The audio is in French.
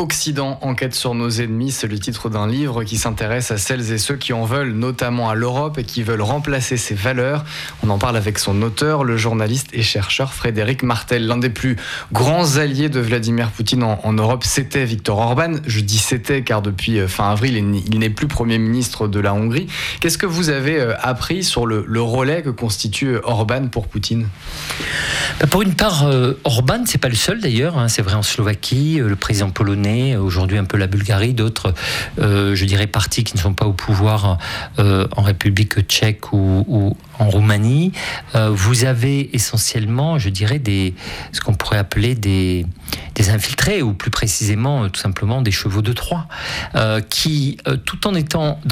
Occident, enquête sur nos ennemis, c'est le titre d'un livre qui s'intéresse à celles et ceux qui en veulent, notamment à l'Europe, et qui veulent remplacer ses valeurs. On en parle avec son auteur, le journaliste et chercheur Frédéric Martel. L'un des plus grands alliés de Vladimir Poutine en Europe, c'était Viktor Orban. Je dis c'était car depuis fin avril, il n'est plus Premier ministre de la Hongrie. Qu'est-ce que vous avez appris sur le relais que constitue Orban pour Poutine ? Pour une part, Orban, c'est pas le seul d'ailleurs, c'est vrai en Slovaquie, le président polonais, aujourd'hui un peu la Bulgarie, d'autres, je dirais, partis qui ne sont pas au pouvoir en République tchèque ou en Roumanie. Vous avez essentiellement, je dirais, ce qu'on pourrait appeler des infiltrés, ou plus précisément, tout simplement, des chevaux de Troie, qui, tout en étant